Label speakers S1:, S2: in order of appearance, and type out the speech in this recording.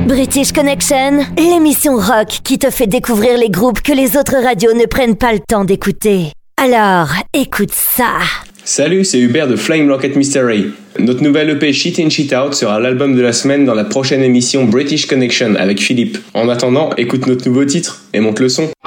S1: British Connection, l'émission rock qui te fait découvrir les groupes que les autres radios ne prennent pas le temps d'écouter. Alors, écoute ça.
S2: Salut, c'est Hubert de Flying Rocket Mystery. Notre nouvelle EP Shit In Shit Out sera l'album de la semaine dans la prochaine émission British Connection avec Philippe. En attendant, écoute notre nouveau titre et monte le son.